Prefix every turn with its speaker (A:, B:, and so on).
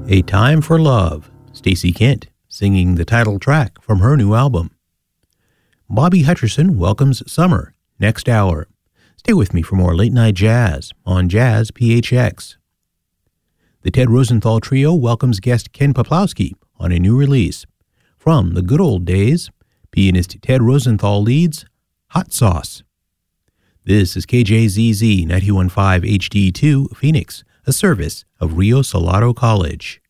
A: A Time for Love, Stacey Kent singing the title track from her new album. Bobby Hutcherson welcomes summer next hour. Stay with me for more late night jazz on Jazz PHX. The Ted Rosenthal Trio welcomes guest Ken Peplowski on a new release. From the good old days, pianist Ted Rosenthal leads Hot Sauce. This is KJZZ 91.5 HD2 Phoenix, a service of Rio Salado College.